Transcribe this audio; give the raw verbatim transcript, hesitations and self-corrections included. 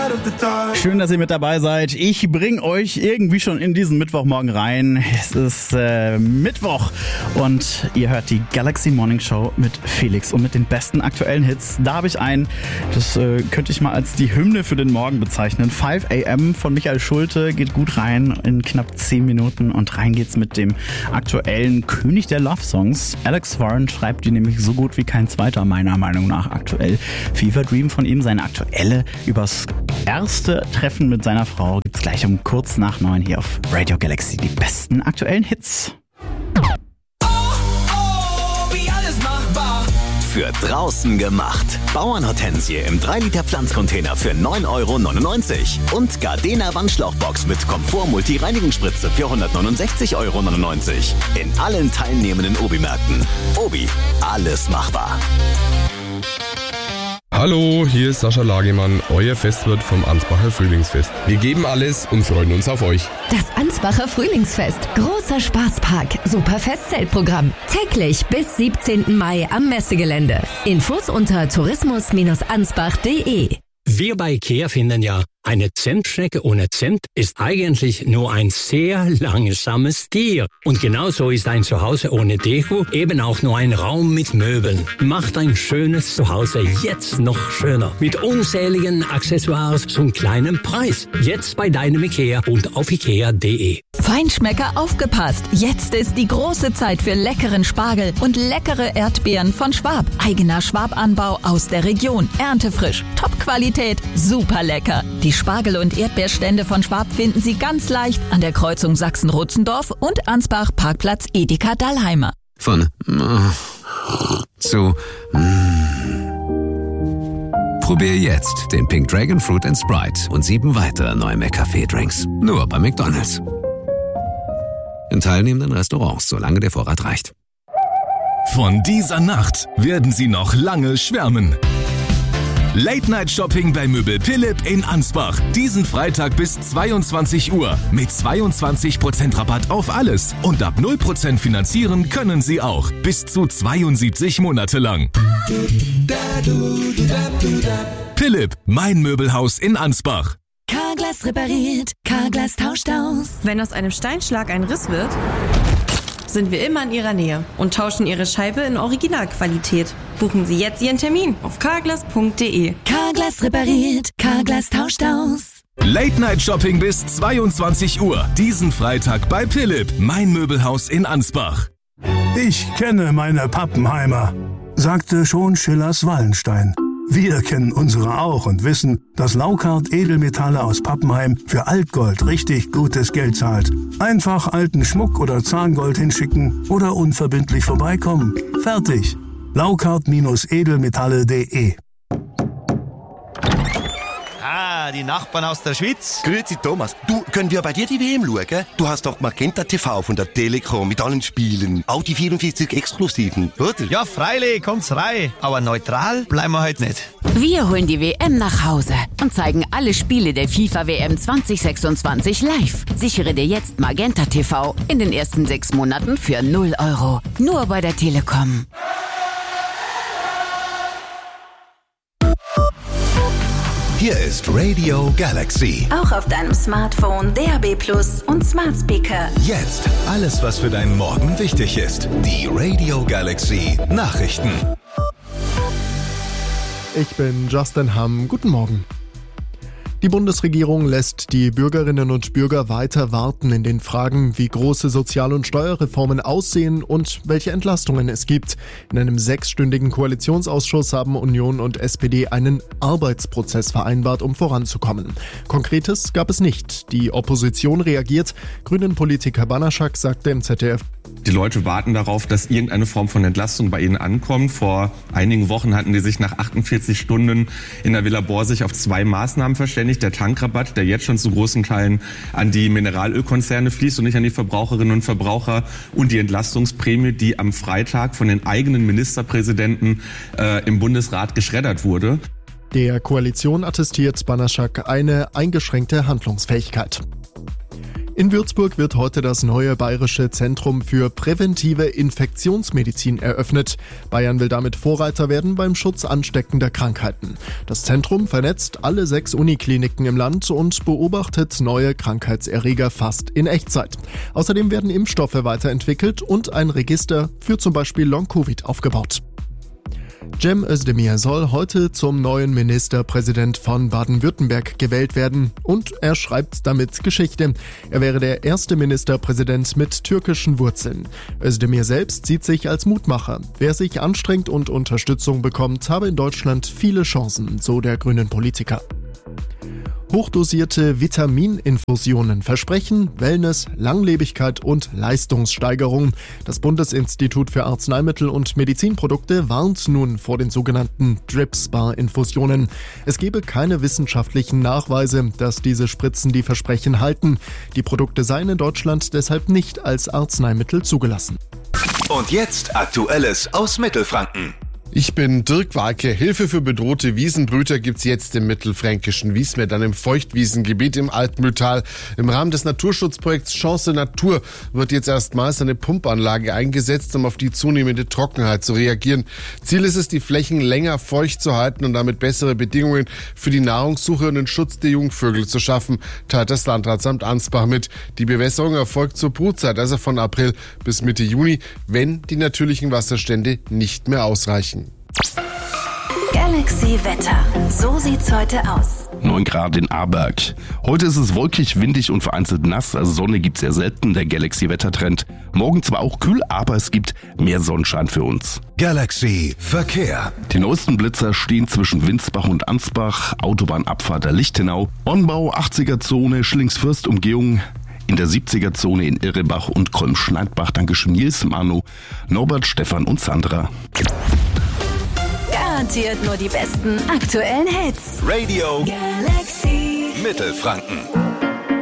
Schön, dass ihr mit dabei seid. Ich bringe euch irgendwie schon in diesen Mittwochmorgen rein. Es ist äh, Mittwoch und ihr hört die Galaxy Morning Show mit Felix und mit den besten aktuellen Hits. Da habe ich einen, das äh, könnte ich mal als die Hymne für den Morgen bezeichnen. five a.m. von Michael Schulte geht gut rein in knapp zehn Minuten und rein geht's mit dem aktuellen König der Love Songs. Alex Warren schreibt die nämlich so gut wie kein zweiter, meiner Meinung nach aktuell. Fever Dream von ihm, seine aktuelle übers erste Treffen mit seiner Frau, gibt's gleich um kurz nach neun hier auf Radio Galaxy. Die besten aktuellen Hits. Oh, oh, wie alles machbar. Für draußen gemacht. Bauernhortensie im drei Liter Pflanzcontainer für neun Euro neunundneunzig. Und Gardena Wandschlauchbox mit Komfort-Multi-Reinigungsspritze für hundertneunundsechzig Euro neunundneunzig. In allen teilnehmenden Obi-Märkten. Obi, alles machbar. Hallo, hier ist Sascha Lagemann, euer Festwirt vom Ansbacher Frühlingsfest. Wir geben alles und freuen uns auf euch. Das Ansbacher Frühlingsfest. Großer Spaßpark. Super Festzeltprogramm. Täglich bis siebzehnten Mai am Messegelände. Infos unter tourismus ansbach punkt de. Wir bei IKEA finden ja, eine Zentschnecke ohne Zimt ist eigentlich nur ein sehr langsames Tier. Und genauso ist ein Zuhause ohne Deko eben auch nur ein Raum mit Möbeln. Macht ein schönes Zuhause jetzt noch schöner. Mit unzähligen Accessoires zum kleinen Preis. Jetzt bei deinem IKEA und auf ikea punkt de. Feinschmecker, aufgepasst! Jetzt ist die große Zeit für leckeren Spargel und leckere Erdbeeren von Schwab. Eigener Schwab-Anbau aus der Region. Erntefrisch, Top-Qualität, super lecker. Die Spargel- und Erdbeerstände von Schwab finden Sie ganz leicht an der Kreuzung Sachsen-Rutzendorf und Ansbach Parkplatz Edeka Dallheimer. Von zu Probier jetzt den Pink Dragon Fruit and Sprite und sieben weitere neue McCafé-Drinks. Nur bei McDonald's. In teilnehmenden Restaurants, solange der Vorrat reicht. Von dieser Nacht werden Sie noch lange schwärmen. Late-Night-Shopping bei Möbel Philipp in Ansbach. Diesen Freitag bis zweiundzwanzig Uhr. Mit zweiundzwanzig Prozent Rabatt auf alles. Und ab null Prozent finanzieren können Sie auch. Bis zu zweiundsiebzig Monate lang. Philipp, mein Möbelhaus in Ansbach. Carglass repariert, Carglass tauscht aus. Wenn aus einem Steinschlag ein Riss wird, sind wir immer in Ihrer Nähe und tauschen Ihre Scheibe in Originalqualität. Buchen Sie jetzt Ihren Termin auf carglass punkt de. Carglass repariert, Carglass tauscht aus. Late-Night-Shopping bis zweiundzwanzig Uhr. Diesen Freitag bei Philipp, mein Möbelhaus in Ansbach. Ich kenne meine Pappenheimer, sagte schon Schillers Wallenstein. Wir kennen unsere auch und wissen, dass Laukart Edelmetalle aus Pappenheim für Altgold richtig gutes Geld zahlt. Einfach alten Schmuck oder Zahngold hinschicken oder unverbindlich vorbeikommen. Fertig. Laukart Edelmetalle punkt de. Ah, die Nachbarn aus der Schweiz. Grüezi Thomas. Du, können wir bei dir die W M schauen? Du hast doch Magenta T V von der Telekom mit allen Spielen. Auch die vierundvierzig Exklusiven, oder? Ja, freilich, kommt's rein. Aber neutral bleiben wir heute nicht. Wir holen die W M nach Hause und zeigen alle Spiele der FIFA W M zwanzig sechsundzwanzig live. Sichere dir jetzt Magenta T V in den ersten sechs Monaten für null Euro. Nur bei der Telekom. Hier ist Radio Galaxy. Auch auf deinem Smartphone, D A B Plus und Smart Speaker. Jetzt alles, was für deinen Morgen wichtig ist. Die Radio Galaxy Nachrichten. Ich bin Justin Hamm. Guten Morgen. Die Bundesregierung lässt die Bürgerinnen und Bürger weiter warten in den Fragen, wie große Sozial- und Steuerreformen aussehen und welche Entlastungen es gibt. In einem sechsstündigen Koalitionsausschuss haben Union und S P D einen Arbeitsprozess vereinbart, um voranzukommen. Konkretes gab es nicht. Die Opposition reagiert. Grünen-Politiker Banaschak sagte im Z D F: Die Leute warten darauf, dass irgendeine Form von Entlastung bei ihnen ankommt. Vor einigen Wochen hatten die sich nach achtundvierzig Stunden in der Villa Borsig auf zwei Maßnahmen verständigt. Der Tankrabatt, der jetzt schon zu großen Teilen an die Mineralölkonzerne fließt und nicht an die Verbraucherinnen und Verbraucher. Und die Entlastungsprämie, die am Freitag von den eigenen Ministerpräsidenten äh, im Bundesrat geschreddert wurde. Der Koalition attestiert Banaschak eine eingeschränkte Handlungsfähigkeit. In Würzburg wird heute das neue Bayerische Zentrum für präventive Infektionsmedizin eröffnet. Bayern will damit Vorreiter werden beim Schutz ansteckender Krankheiten. Das Zentrum vernetzt alle sechs Unikliniken im Land und beobachtet neue Krankheitserreger fast in Echtzeit. Außerdem werden Impfstoffe weiterentwickelt und ein Register für zum Beispiel Long-Covid aufgebaut. Cem Özdemir soll heute zum neuen Ministerpräsident von Baden-Württemberg gewählt werden und er schreibt damit Geschichte. Er wäre der erste Ministerpräsident mit türkischen Wurzeln. Özdemir selbst sieht sich als Mutmacher. Wer sich anstrengt und Unterstützung bekommt, habe in Deutschland viele Chancen, so der grünen Politiker. Hochdosierte Vitamininfusionen versprechen Wellness, Langlebigkeit und Leistungssteigerung. Das Bundesinstitut für Arzneimittel und Medizinprodukte warnt nun vor den sogenannten Drip-Spar-Infusionen. Es gebe keine wissenschaftlichen Nachweise, dass diese Spritzen die Versprechen halten. Die Produkte seien in Deutschland deshalb nicht als Arzneimittel zugelassen. Und jetzt Aktuelles aus Mittelfranken. Ich bin Dirk Walke. Hilfe für bedrohte Wiesenbrüter gibt's jetzt im mittelfränkischen Wiesmed, einem Feuchtwiesengebiet im Altmühltal. Im Rahmen des Naturschutzprojekts Chance Natur wird jetzt erstmals eine Pumpanlage eingesetzt, um auf die zunehmende Trockenheit zu reagieren. Ziel ist es, die Flächen länger feucht zu halten und damit bessere Bedingungen für die Nahrungssuche und den Schutz der Jungvögel zu schaffen, teilt das Landratsamt Ansbach mit. Die Bewässerung erfolgt zur Brutzeit, also von April bis Mitte Juni, wenn die natürlichen Wasserstände nicht mehr ausreichen. Galaxy Wetter. So sieht's heute aus. neun Grad in Aarberg. Heute ist es wolkig, windig und vereinzelt nass. Also Sonne gibt's sehr selten, der Galaxy-Wettertrend. Morgen zwar auch kühl, aber es gibt mehr Sonnenschein für uns. Galaxy Verkehr. Die neuesten Blitzer stehen zwischen Winsbach und Ansbach, Autobahnabfahrt der Lichtenau, Onbau, achtziger-Zone, Schlingsfürst-Umgehung. In der siebziger-Zone in Irrebach und Kolm-Schneidbach. Dankeschön Nils, Manu, Norbert, Stefan und Sandra. Garantiert nur die besten aktuellen Hits. Radio Galaxy Mittelfranken.